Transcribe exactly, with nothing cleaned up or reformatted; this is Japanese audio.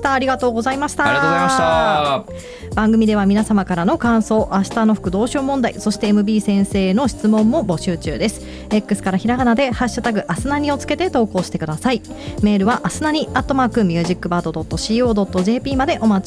。ありがとうございました。 ありがとうございました。 番組では皆様からの感想、明日の服どうしよう問題、そして エムビー 先生への質問も募集中です。 X からひらがなでハッシュタグアスナニをつけて投稿してください。メールはアスナニアットマークミュージックバードドットシーオードットジェーピー までお待ち